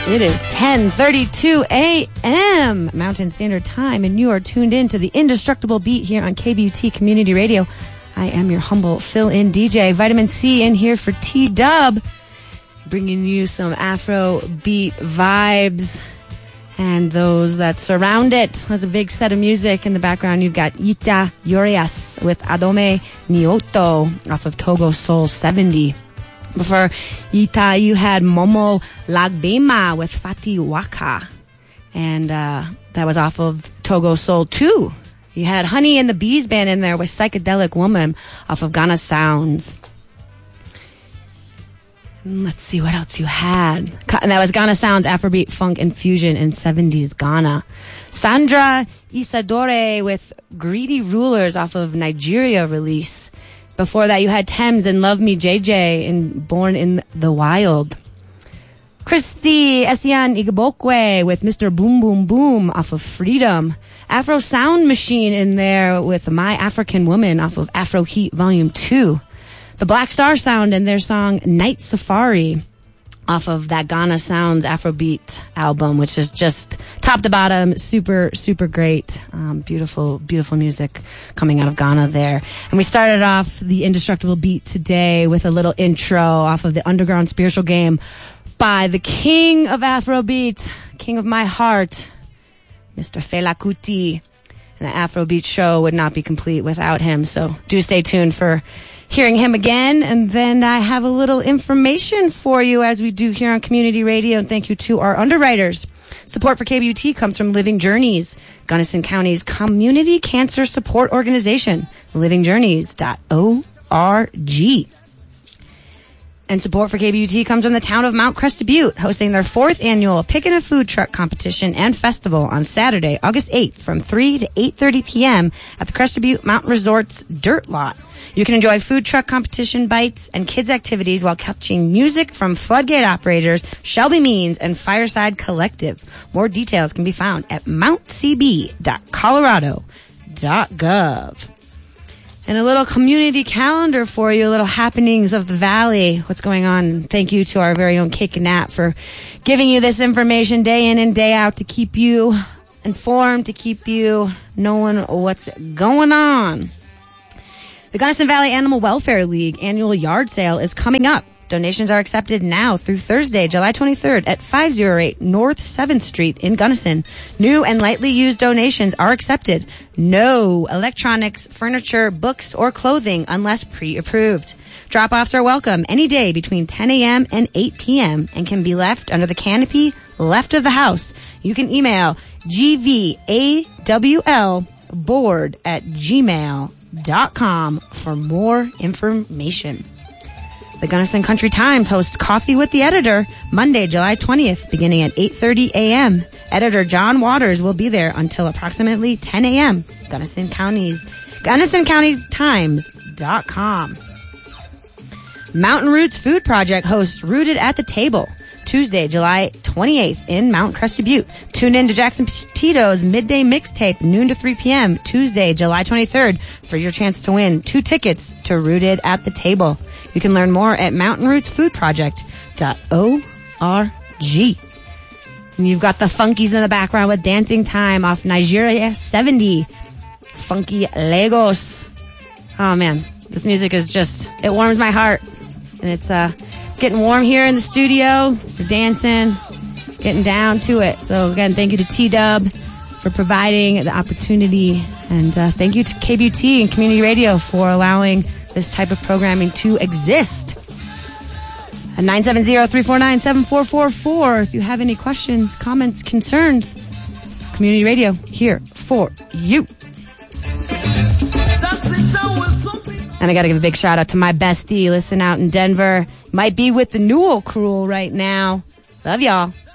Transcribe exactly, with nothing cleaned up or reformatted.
It is ten thirty-two a.m. Mountain Standard Time, and you are tuned in to the Indestructible Beat here on K B U T Community Radio. I am your humble fill-in D J, Vitamin C, in here for T-Dub, bringing you some Afro beat vibes and those that surround it. There's a big set of music in the background. You've got Ita Urias with Adome Nyoto off of Togo Soul seventy. Before Ita, you had Momo Lagbema with Fati Waka. And uh, that was off of Togo Soul two. You had Honey and the Bees Band in there with Psychedelic Woman off of Ghana Sounds. And let's see what else you had. And that was Ghana Sounds, Afrobeat, Funk, and Fusion in seventies Ghana. Sandra Isadore with Greedy Rulers off of Nigeria release. Before that, you had Thames and Love Me J J in Born in the Wild. Christy Essian Igabokwe with Mister Boom Boom Boom off of Freedom. Afro Sound Machine in there with My African Woman off of Afro Heat Volume two. The Black Star Sound and their song Night Safari off of that Ghana Sounds Afrobeat album, which is just top to bottom, super, super great. Um, beautiful, beautiful music coming out of Ghana there. And we started off the Indestructible Beat today with a little intro off of the Underground Spiritual Game by the king of Afrobeat, king of my heart, Mister Fela Kuti. And the Afrobeat show would not be complete without him. So do stay tuned for hearing him again. And then I have a little information for you, as we do here on Community Radio. And thank you to our underwriters. Support for K B U T comes from Living Journeys, Gunnison County's community cancer support organization, living journeys dot org. And support for K B U T comes from the town of Mount Crested Butte, hosting their fourth annual Pickin' a Food Truck Competition and Festival on Saturday, August eighth from three to eight thirty p.m. at the Crested Butte Mountain Resort's Dirt Lot. You can enjoy food truck competition bites and kids activities while catching music from Floodgate operators Shelby Means and Fireside Collective. More details can be found at mount c b dot colorado dot gov. And a little community calendar for you, little happenings of the valley, what's going on. Thank you to our very own Cake and Nat for giving you this information day in and day out to keep you informed, to keep you knowing what's going on. The Gunnison Valley Animal Welfare League annual yard sale is coming up. Donations are accepted now through Thursday, July twenty-third at five oh eight North seventh Street in Gunnison. New and lightly used donations are accepted. No electronics, furniture, books, or clothing unless pre-approved. Drop-offs are welcome any day between ten a.m. and eight p.m. and can be left under the canopy left of the house. You can email G V A W L board at gmail dot com for more information. The Gunnison Country Times hosts Coffee with the Editor Monday, July twentieth, beginning at eight thirty a.m. Editor John Waters will be there until approximately ten a.m. Gunnison County's Gunnison County Times dot com. Mountain Roots Food Project hosts Rooted at the Table Tuesday, July twenty-eighth in Mount Crested Butte. Tune in to Jackson Petito's Midday Mixtape, noon to three p.m. Tuesday, July twenty-third for your chance to win two tickets to Rooted at the Table. You can learn more at mountain roots food project dot org. And you've got the Funkies in the background with Dancing Time off Nigeria seventy. Funky Lagos. Oh man, this music is just, it warms my heart. And it's uh getting warm here in the studio. We're dancing, getting down to it. So again, thank you to T-Dub for providing the opportunity. And uh, thank you to K B U T and Community Radio for allowing this type of programming to exist. At nine seven zero, three four nine, seven four four four. If you have any questions, comments, concerns, Community Radio here for you. And I got to give a big shout out to my bestie, listen out in Denver. Might be with the Newell crew right now. Love y'all.